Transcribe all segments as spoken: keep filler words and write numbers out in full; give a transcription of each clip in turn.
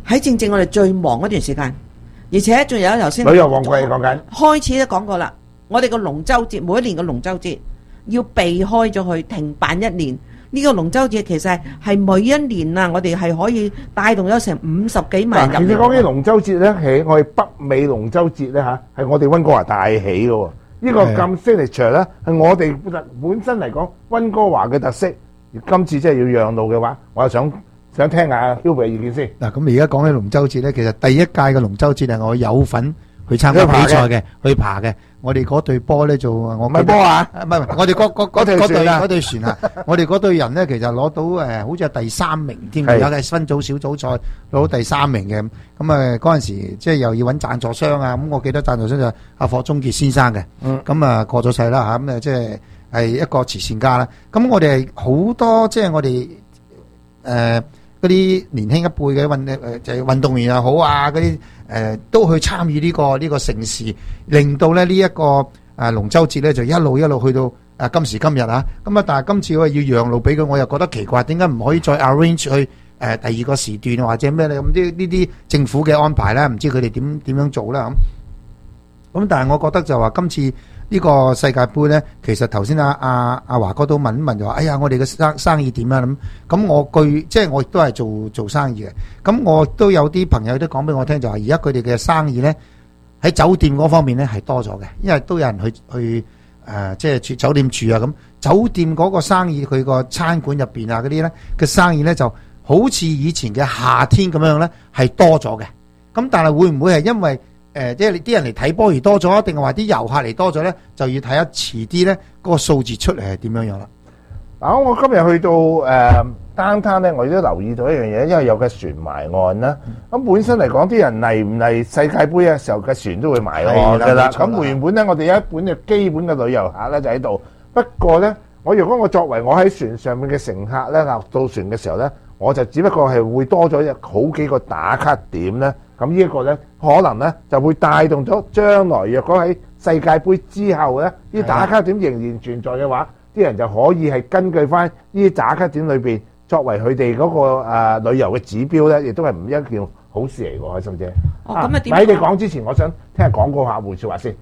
喺正正我哋最忙嗰段時間，而且仲有頭先旅遊旺季講緊， 開始都講過啦。我哋個龍舟節每一年嘅龍舟節要避開咗佢停辦一年。呢、這個龍舟節其實係每一年啊，我哋係可以帶動咗成五十幾萬人。 其實講起龍舟節咧，係我哋北美龍舟節咧嚇，係我哋溫哥華帶起嘅喎。呢個咁 signature 咧，係我哋本身嚟講溫哥華嘅特色。今次真係要讓路嘅話，我又想想聽下 Hubert 嘅意見先。 嗱，咁而家講起龍舟節咧，其實第一屆嘅龍舟節係我有份去參加比賽嘅，去爬嘅。我哋嗰隊波咧做我唔係波啊， 唔係我哋嗰嗰嗰嗰隊嗰隊船啊，我哋嗰隊人咧其實攞到誒，好似係第三名添，有嘅分組小組賽攞到第三名嘅。咁啊嗰陣時即係又要揾贊助商啊，咁我記得贊助商就阿霍忠傑先生嘅。咁啊過咗世啦嚇，咁啊即係係一個慈善家啦。咁我哋係好多即係我哋誒嗰啲年輕一輩嘅運誒就係運動員又好啊，嗰啲誒都去參與呢個呢個盛事，令到咧呢一個誒龍舟節咧就一路一路去到誒今時今日啊。咁啊，但係今次我要讓路俾佢，我又覺得奇怪，點解唔可以再 arrange 去誒第二個時段或者咩咧？咁啲呢啲政府嘅安排咧，唔知佢哋點點樣做啦咁。咁但係我覺得就話今次呢個世界盃咧，其實頭先阿阿阿華哥都問一問就話，哎呀，我哋嘅生生意點啊咁。咁我據即係我亦都係做做生意嘅。咁我都有啲朋友都講俾我聽，就話而家佢哋嘅生意咧喺酒店嗰方面咧係多咗嘅，因為都有人去去誒即係住酒店住啊咁。酒店嗰個生意佢個餐館入邊啊嗰啲咧嘅生意咧就好似以前嘅夏天咁樣咧係多咗嘅。咁但係會唔會係因為誒，即係啲人嚟睇波而多咗，定係話啲遊客嚟多咗咧？就要睇下遲啲咧，嗰個數字出嚟係點樣樣啦。 嗱，我今日去到誒downtown咧，我亦都留意到一樣嘢，因為有個船埋岸啦。咁本身嚟講，啲人嚟唔嚟世界盃嘅時候，個船都會埋岸㗎啦。咁原本咧，我哋有一本嘅基本嘅旅遊客咧就喺度。不過咧，我如果我作為我喺船上面嘅乘客咧，落到船嘅時候咧，我就只不過係會多咗好幾個打卡點咧。咁呢一個咧，可能咧就會帶動咗將來若果喺世界盃之後咧，呢打卡點仍然存在嘅話，啲人就可以係根據翻呢啲打卡點裏邊作為佢哋嗰個誒旅遊嘅指標咧，亦都係唔一件好事嚟喎，開心姐。 哦，咁啊點？ 喺你講之前，我想聽下廣告客戶説話先。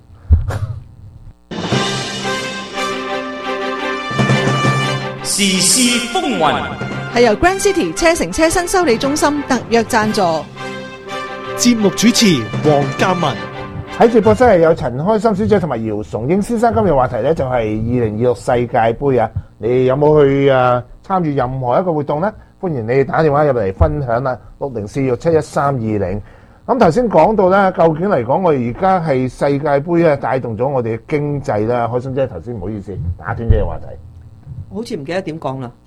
時事風雲係由 Grand City 車城車身修理中心特約贊助。 節目主持黃嘉文， 喺直播室係有陳開心小姐同埋姚崇英先生。今日話題咧就係二零二六世界盃啊！你有冇去誒參與任何一個活動咧？歡迎你打電話入嚟分享啦，六零四六七一三二零。咁頭先講到咧，究竟嚟講，我哋而家係世界盃咧帶動咗我哋嘅經濟啦。開心姐頭先唔好意思打斷咗個話題， 好似唔記得點講啦。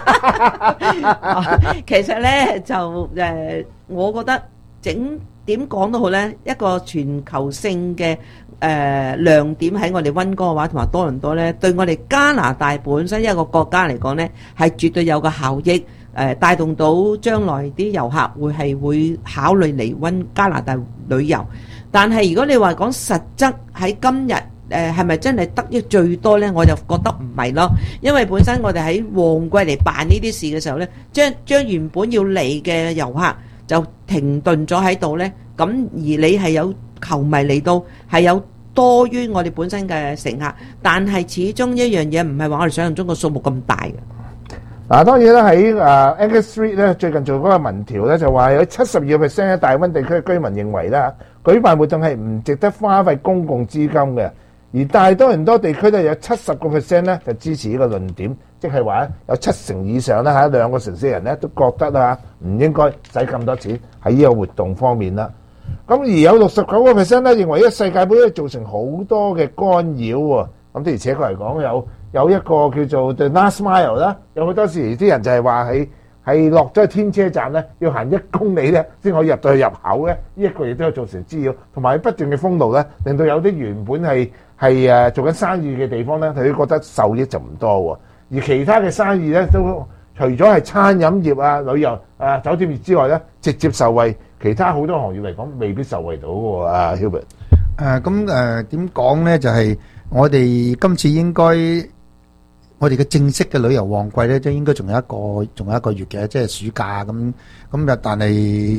其實咧就誒，我覺得。整點講都好咧，一個全球性嘅誒、呃、亮點喺我哋溫哥華同埋多倫多咧，對我哋加拿大本身一個國家嚟講咧，係絕對有個效益，誒、呃、帶動到將來啲遊客會係會考慮嚟溫加拿大旅遊。但係如果你話講實質喺今日誒係咪真係得益最多咧？我就覺得唔係咯，因為本身我哋喺旺季嚟辦呢啲事嘅時候咧，將將原本要嚟嘅遊客就停頓咗喺度呢，咁而你係有球迷嚟到，係有多於我哋本身嘅乘客，但係始終一樣嘢唔係話我哋想象中個數目咁大嘅。 嗱，當然啦，喺誒 Angus Street 咧，最近做嗰個民調咧，就話有七十二個 percent 嘅大溫地區嘅居民認為咧，舉辦活動係唔值得花費公共資金嘅，而大多倫多地區咧有七十個 percent 咧就支持呢個論點。即係話有七成以上咧喺兩個城市嘅人咧都覺得啊唔應該使咁多錢喺呢個活動方面啦。咁而有六十九個 percent 咧認為呢個世界盃咧造成好多嘅干擾喎。咁的而且確嚟講有有一個叫做 The Last Mile 啦，有好多時啲人就係話喺係落咗去天車站咧要行一公里咧先可以入到去入口咧，呢一個亦都有造成滋擾，同埋不斷嘅封路咧，令到有啲原本係係誒做緊生意嘅地方咧，佢覺得受益就唔多喎。而其他嘅生意咧，都除咗係餐飲業啊、旅遊啊、酒店業之外咧，直接受惠。其他好多行業嚟講，未必受惠到喎。啊 Hubert， 誒咁誒點講咧？就係我哋今次應該，我哋嘅正式嘅旅遊旺季咧，即係應該仲有一個，仲有一個月嘅，即係暑假咁咁。但係